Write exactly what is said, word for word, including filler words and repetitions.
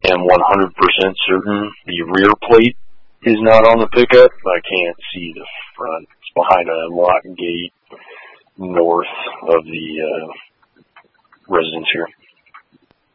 am one hundred percent certain the rear plate is not on the pickup. I can't see the front. It's behind a lock gate north of the uh, residence here.